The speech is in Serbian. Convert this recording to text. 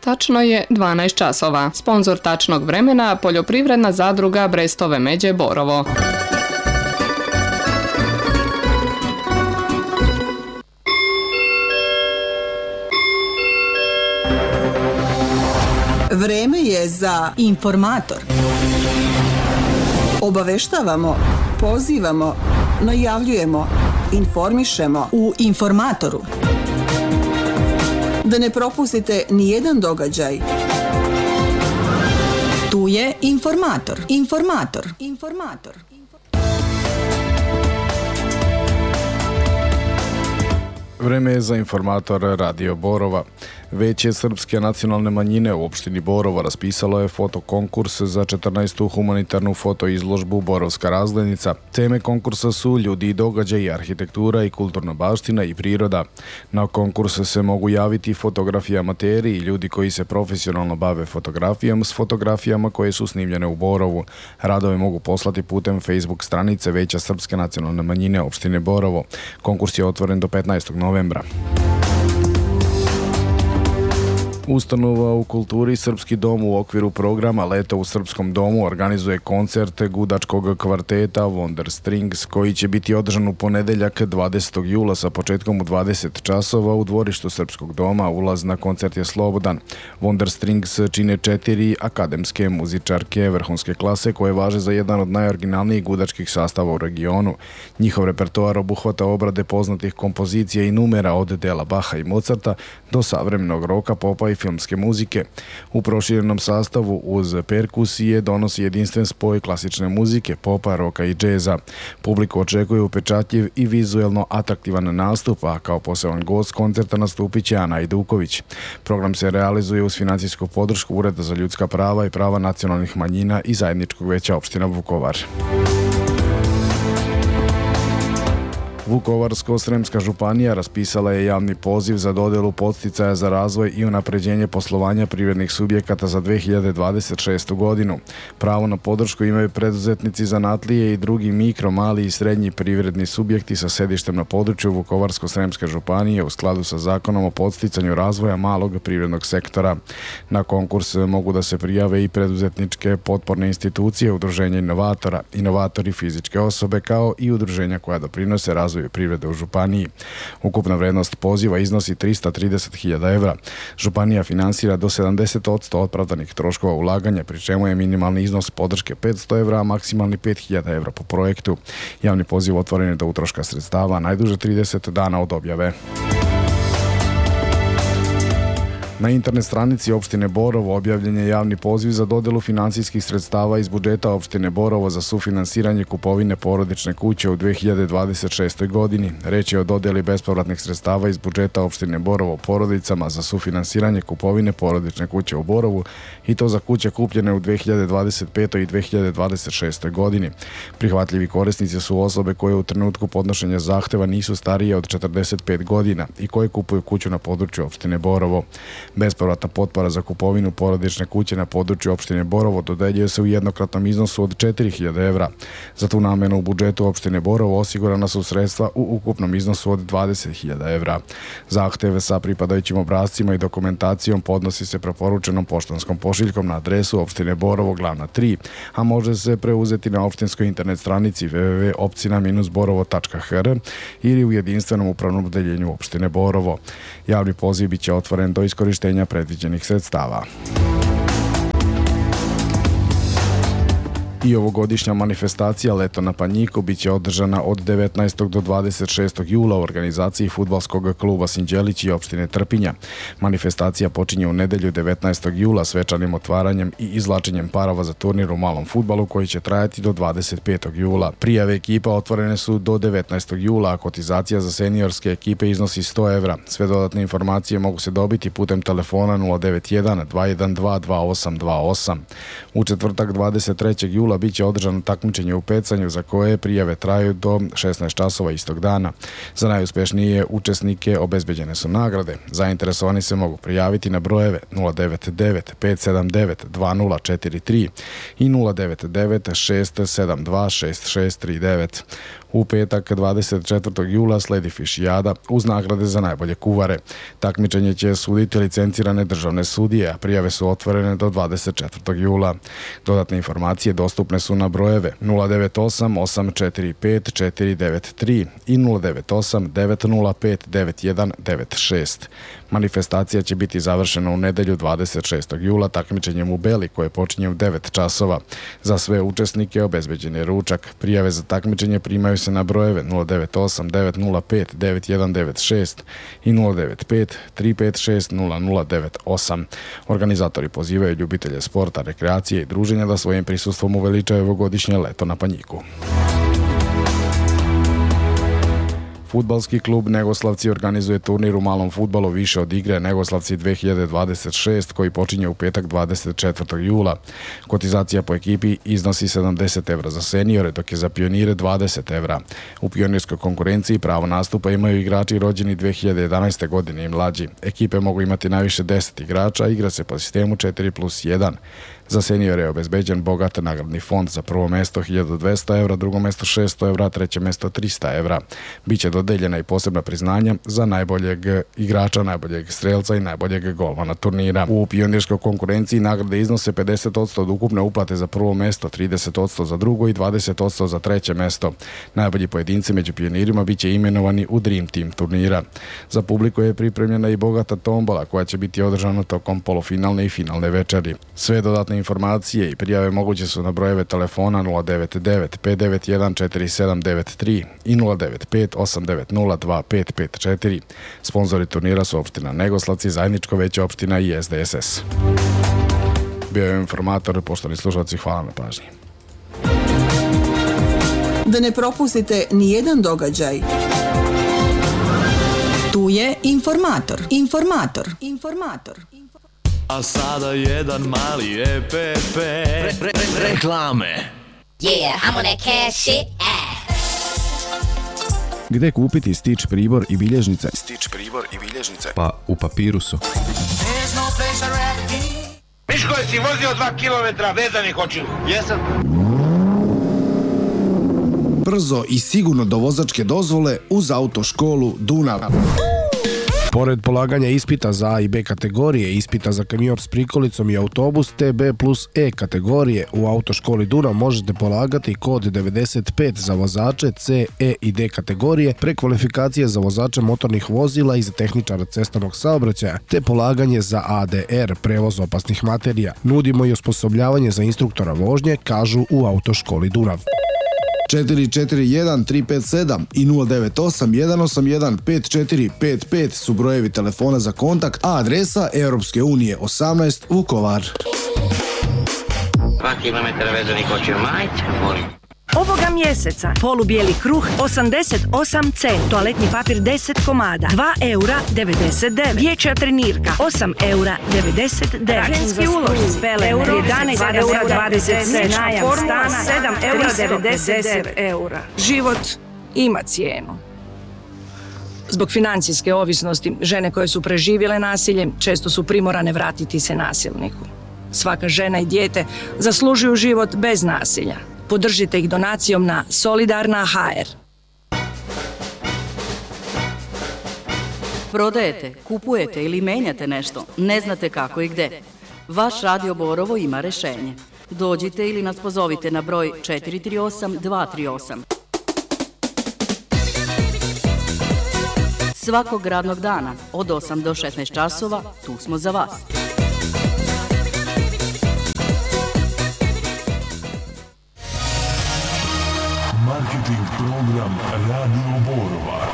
Tačno je 12 časova. Sponzor tačnog vremena poljoprivredna zadruga Brestove Međe Borovo. Vreme je za Informator. Obaveštavamo, pozivamo, najavljujemo, informišemo u Informatoru. Da ne propustite ni jedan događaj. Tu je Informator. Informator. Vreme je za Informator Radio Borova. Veće srpske nacionalne manjine u opštini Borovo raspisalo je fotokonkurs za 14. humanitarnu fotoizložbu Borovska razglednica. Teme konkursa su ljudi i događaji, arhitektura i kulturna baština i priroda. Na konkurs se mogu javiti fotografi amateri i ljudi koji se profesionalno bave fotografijom s fotografijama koje su snimljene u Borovu. Radove mogu poslati putem Facebook stranice Veća srpske nacionalne manjine opštine Borovo. Konkurs je otvoren do 15. novembra. Ustanova u kulturi Srpski dom u okviru programa Leto u Srpskom domu organizuje koncert gudačkog kvarteta Wonder Strings koji će biti održan u ponedeljak 20. jula sa početkom u 20 časova u dvorištu Srpskog doma. Ulaz na koncert je slobodan. Wonder Strings čine 4 akademske muzičarke vrhunske klase koje važe za jedan od najoriginalnijih gudačkih sastava u regionu. Njihov repertoar obuhvata obrade poznatih kompozicija i numera od dela Baha i Mozarta do savremenog roka, popa i filmske muzike. U proširenom sastavu uz perkusije donosi jedinstven spoj klasične muzike, popa, roka i džeza. Publiku očekuje upečatljiv i vizuelno atraktivan nastup, a kao poseban gost koncerta nastupit će Ana Ajduković. Program se realizuje uz financijsku podršku Ureda za ljudska prava i prava nacionalnih manjina i Zajedničkog veća opština Vukovar. Vukovarsko-sremska županija raspisala je javni poziv za dodelu podsticaja za razvoj i unapređenje poslovanja privrednih subjekata za 2026. godinu. Pravo na podršku imaju preduzetnici, zanatlije i drugi mikro, mali i srednji privredni subjekti sa sedištem na području Vukovarsko-sremske županije u skladu sa Zakonom o podsticanju razvoja malog privrednog sektora. Na konkurs mogu da se prijave i preduzetničke potporne institucije, udruženja inovatora, inovatori fizičke osobe kao i udruženja koja doprinose razvoju privrede u županiji. Ukupna vrednost poziva iznosi 330.000 evra. Županija finansira do 70% opravdanih troškova ulaganja, pri čemu je minimalni iznos podrške 500 evra, a maksimalni 5.000 evra po projektu. Javni poziv otvoren je do utroška sredstava najduže 30 dana od objave. Na internet stranici opštine Borovo objavljen je javni poziv za dodelu finansijskih sredstava iz budžeta opštine Borovo za sufinansiranje kupovine porodične kuće u 2026. godini. Reč je o dodeli bespovratnih sredstava iz budžeta opštine Borovo porodicama za sufinansiranje kupovine porodične kuće u Borovu i to za kuće kupljene u 2025. i 2026. godini. Prihvatljivi korisnici su osobe koje u trenutku podnošenja zahteva nisu starije od 45 godina i koje kupuju kuću na području opštine Borovo. Bespovratna potpora za kupovinu porodične kuće na području opštine Borovo dodeljuje se u jednokratnom iznosu od 4.000 evra. Za tu namenu u budžetu opštine Borovo osigurana su sredstva u ukupnom iznosu od 20.000 evra. Zahteve sa pripadajućim obrascima i dokumentacijom podnosi se preporučenom poštanskom pošiljkom na adresu opštine Borovo Glavna 3, a može se preuzeti na opštinskoj internet stranici www.opcina-borovo.hr ili u jedinstvenom upravnom odeljenju opštine Borovo. Javni poziv biće otvoren do iskorištenja predviđenih sredstava. I ovogodišnja manifestacija Leto na Panjiku biće održana od 19. do 26. jula u organizaciji fudbalskog kluba Sinđelić i opštine Trpinja. Manifestacija počinje u nedelju 19. jula svečanim otvaranjem i izvlačenjem parova za turnir u malom fudbalu koji će trajati do 25. jula. Prijave ekipa otvorene su do 19. jula, a kotizacija za seniorske ekipe iznosi 100 evra. Sve dodatne informacije mogu se dobiti putem telefona 091 212 2828. U četvrtak 23. jula biće održano takmičenje u pecanju za koje prijave traju do 16 časova istog dana. Za najuspešnije učesnike obezbeđene su nagrade. Zainteresovani se mogu prijaviti na brojeve 099 579 2043 i 099 672 6639. U petak 24. jula sledi fišijada uz nagrade za najbolje kuvare. Takmičenje će suditi licencirane državne sudije, a prijave su otvorene do 24. jula. Dodatne informacije dostupne su na brojeve 098 845 493 i 098 905 9196. Manifestacija će biti završena u nedelju 26. jula takmičenjem u Beli koje počinje u 9 časova. Za sve učesnike obezbeđen je ručak. Prijave za takmičenje primaju se na brojeve 098 905 9196 i 095 356 0098. Organizatori pozivaju ljubitelje sporta, rekreacije i druženja da svojim prisustvom uveličaju ovogodišnje leto na Panjiku. Fudbalski klub Negoslavci organizuje turnir u malom fudbalu više od igre Negoslavci 2026 koji počinje u petak 24. jula. Kotizacija po ekipi iznosi 70 evra za seniore, dok je za pionire 20 evra. U pionirskoj konkurenciji pravo nastupa imaju igrači rođeni 2011. godine i mlađi. Ekipe mogu imati najviše 10 igrača, igra se po sistemu 4+1. Za seniore je obezbeđen bogat nagradni fond, za prvo mesto 1200 evra, drugo mesto 600 evra, treće mesto 300 evra. Biće dodeljena i posebna priznanja za najboljeg igrača, najboljeg strelca i najboljeg golmana turnira. U pionirskoj konkurenciji nagrade iznose 50% od ukupne uplate za prvo mesto, 30% za drugo i 20% za treće mesto. Najbolji pojedinci među pionirima biće imenovani u Dream Team turnira. Za publiku je pripremljena i bogata tombola koja će biti održana tokom polufinalne i finalne večeri. Sve dodatne informacije i prijave moguće su na brojeve telefona 099 591 4793 i 095 890 2554. Sponzori turnira su opština Negoslavci, Zajedničko veće opština i SDSS. Bio je informator, poštovani slušalci, hvala na pažnji. Da ne propustite ni jedan događaj. Tu je informator. A sada jedan mali EPP. Reklame. Yeah, I'm on that cash shit. Gde kupiti Stitch pribor i bilježnice? Pa u Papirusu. Miško, jesi vozio 2 kilometra vezanih očiju? Jesam. Brzo i sigurno do vozačke dozvole uz autoškolu Dunav. Pored polaganja ispita za A i B kategorije, ispita za kamion s prikolicom i autobus TB plus E kategorije, u autoškoli Dunav možete polagati kod 95 za vozače C, E i D kategorije, prekvalifikacije za vozače motornih vozila i za tehničara cestovnog saobraćaja, te polaganje za ADR, prevoz opasnih materija. Nudimo i osposobljavanje za instruktora vožnje, kažu u autoškoli Dunav. 441 357 i 098 181 5455 su brojevi telefona za kontakt, a adresa Europske unije 18 Vukovar. 2 kilometra vezanih očiju, majte, molim. Ovoga mjeseca polubijeli kruh 88 cent, toaletni papir 10 komada, 2 eura 99, dječja trenirka 8 eura 99, ženski ulošci, euro 11 eura 20, najam stana 7 eura 99 eura. Život ima cijenu. Zbog financijske ovisnosti, žene koje su preživjele nasilje često su primorane vratiti se nasilniku. Svaka žena i dijete zaslužuju život bez nasilja. Podržite ih donacijom na Solidarna.hr. Prodajete, kupujete ili menjate nešto, ne znate kako i gde. Vaš Radio Borovo ima rešenje. Dođite ili nas pozovite na broj 438 238. Svakog radnog dana od 8 do 16 časova tu smo za vas. Marketing program Radio Borova.